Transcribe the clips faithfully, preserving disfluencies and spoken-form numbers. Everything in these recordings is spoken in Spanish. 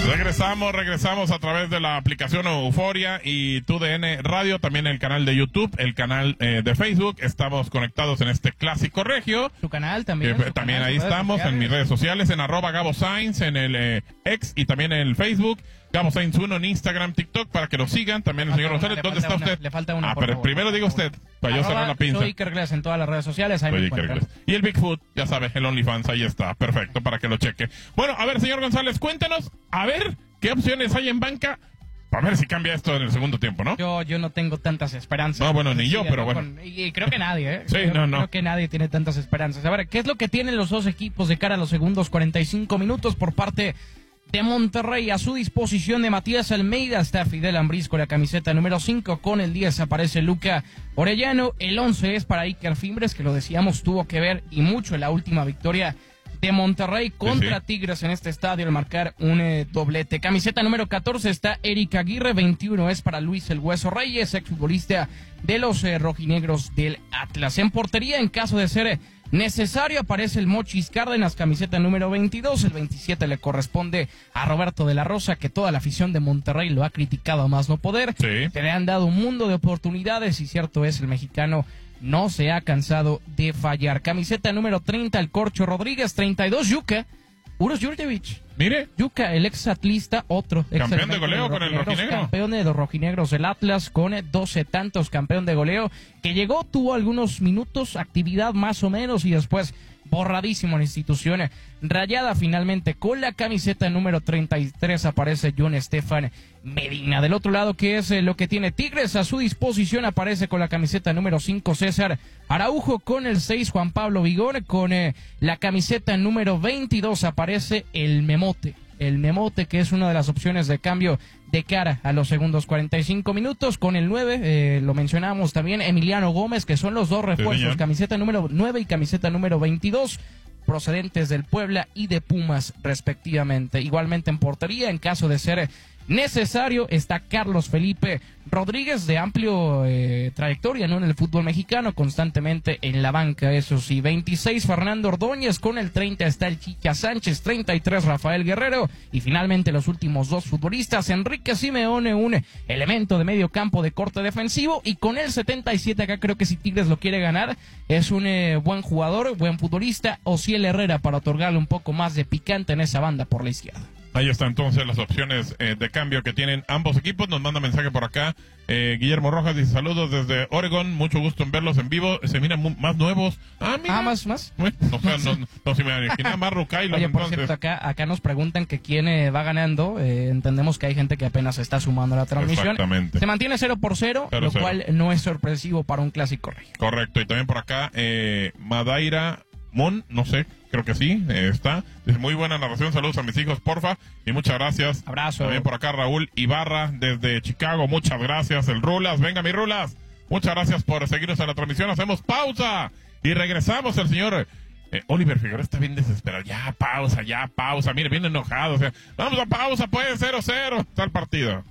Regresamos, regresamos a través de la aplicación Euforia y T U D N Radio, también el canal de YouTube, el canal eh, de Facebook. Estamos conectados en este clásico regio. Su canal también. Eh, también canal, ahí estamos en mis redes sociales, en arroba Gabo Sainz, en el eh, X y también en el Facebook. Gabo Sainz uno en Instagram, TikTok, para que lo sigan. También el señor González. ¿Dónde está una, usted? Le falta una. Ah, pero favor, primero diga usted, para yo cerrar la pinza. Soy Iker Glass en todas las redes sociales. Ahí me encuentran. Y el Bigfoot, ya sabe, el OnlyFans, ahí está. Perfecto, para que lo cheque. Bueno, a ver, señor González, cuéntenos, a ver, ¿qué opciones hay en banca? A ver si cambia esto en el segundo tiempo, ¿no? Yo, yo no tengo tantas esperanzas. No, bueno, ni yo, pero bueno. Con, y creo que nadie, ¿eh? Sí, creo, no, no. Creo que nadie tiene tantas esperanzas. A ver, ¿qué es lo que tienen los dos equipos de cara a los segundos cuarenta y cinco minutos por parte de Monterrey? A su disposición de Matías Almeida está Fidel Ambriz con la camiseta número cinco, con el diez aparece Luca Orellano, el once es para Iker Fimbres, que lo decíamos, tuvo que ver y mucho en la última victoria de Monterrey contra sí, sí. Tigres en este estadio al marcar un eh, doblete. Camiseta número catorce está Eric Aguirre, veintiuno es para Luis El Hueso Reyes, exfutbolista de los eh, rojinegros del Atlas. En portería, en caso de ser necesario, aparece el Mochis Cárdenas, camiseta número veintidós, el veintisiete le corresponde a Roberto de la Rosa, que toda la afición de Monterrey lo ha criticado a más no poder, sí. que le han dado un mundo de oportunidades y cierto es, el mexicano no se ha cansado de fallar. Camiseta número treinta, el Corcho Rodríguez, treinta y dos, Yuka, Uros Jurjevic. Mire. Yuka, el exatlista, otro. Campeón de goleo con el rojinegro. Campeón de los rojinegros del Atlas con doce tantos, campeón de goleo, que llegó, tuvo algunos minutos, actividad más o menos y después borradísimo en la institución rayada. Finalmente con la camiseta número treinta y tres aparece John Estefan Medina. Del otro lado, que es lo que tiene Tigres a su disposición, aparece con la camiseta número cinco César Araujo, con el seis Juan Pablo Vigón, con eh, la camiseta número veintidós aparece el Memote. El Memote, que es una de las opciones de cambio de cara a los segundos cuarenta y cinco minutos, con el nueve, eh, lo mencionamos también, Emiliano Gómez, que son los dos refuerzos, sí, camiseta número nueve y camiseta número veintidós, procedentes del Puebla y de Pumas, respectivamente. Igualmente en portería, en caso de ser necesario, está Carlos Felipe Rodríguez, de amplio eh, trayectoria, ¿no?, en el fútbol mexicano, constantemente en la banca, eso sí. veintiséis Fernando Ordóñez, con el treinta está el Chicha Sánchez, treinta y tres Rafael Guerrero, y finalmente los últimos dos futbolistas, Enrique Simeone, un elemento de medio campo de corte defensivo, y con el setenta y siete, acá creo que si Tigres lo quiere ganar, es un eh, buen jugador, buen futbolista, Ociel Herrera, para otorgarle un poco más de picante en esa banda por la izquierda. Ahí está entonces las opciones eh, de cambio que tienen ambos equipos. Nos manda mensaje por acá eh, Guillermo Rojas, dice saludos desde Oregon, mucho gusto en verlos en vivo, se miran más nuevos. Ah, mira. Ah, más, más. Bueno, o sea, no, no, no se me imaginaba más Rucailos. Oye, por entonces. cierto, acá, acá nos preguntan que quién eh, va ganando. Eh, entendemos que hay gente que apenas está sumando a la transmisión. Exactamente. Se mantiene cero por cero, cero, lo cero. cual no es sorpresivo para un clásico rey. Correcto, y también por acá eh, Madaira Mon, no sé, creo que sí, eh, está. Dice, muy buena narración, saludos a mis hijos, porfa, y muchas gracias. Abrazo. También por acá Raúl Ibarra, desde Chicago, muchas gracias. El Rulas, venga mi Rulas, muchas gracias por seguirnos en la transmisión. Hacemos pausa y regresamos. El señor eh, Oliver Figueroa está bien desesperado, ya pausa, ya pausa, mire, bien enojado, o sea, vamos a pausa, puede cero cero, está el partido.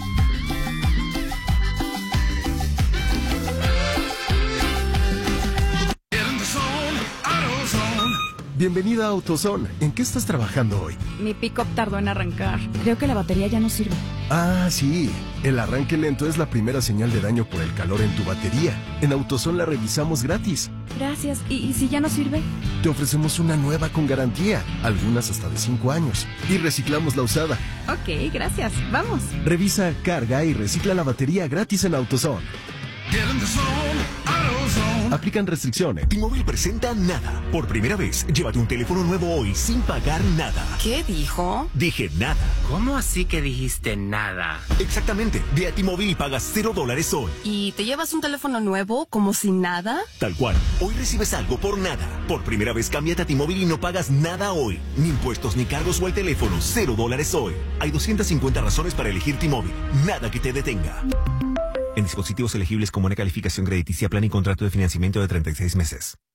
Bienvenida a AutoZone. ¿En qué estás trabajando hoy? Mi pick-up tardó en arrancar. Creo que la batería ya no sirve. Ah, sí. El arranque lento es la primera señal de daño por el calor en tu batería. En AutoZone la revisamos gratis. Gracias. ¿Y, y si ya no sirve? Te ofrecemos una nueva con garantía, algunas hasta de cinco años. Y reciclamos la usada. Ok, gracias. Vamos. Revisa, carga y recicla la batería gratis en AutoZone. Aplican restricciones. T-Mobile presenta Nada. Por primera vez, llévate un teléfono nuevo hoy sin pagar nada. ¿Qué dijo? Dije nada. ¿Cómo así que dijiste nada? Exactamente. Ve a T-Mobile y pagas cero dólares hoy. ¿Y te llevas un teléfono nuevo como si nada? Tal cual. Hoy recibes algo por nada. Por primera vez, cámbiate a T-Mobile y no pagas nada hoy. Ni impuestos, ni cargos o el teléfono. Cero dólares hoy. Hay doscientas cincuenta razones para elegir T-Mobile. Nada que te detenga. En dispositivos elegibles con buena calificación crediticia, plan y contrato de financiamiento de treinta y seis meses.